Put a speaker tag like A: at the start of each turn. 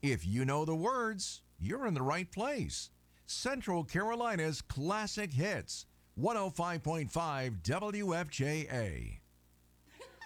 A: If you know the words, you're in the right place. Central Carolina's classic hits. 105.5 WFJA.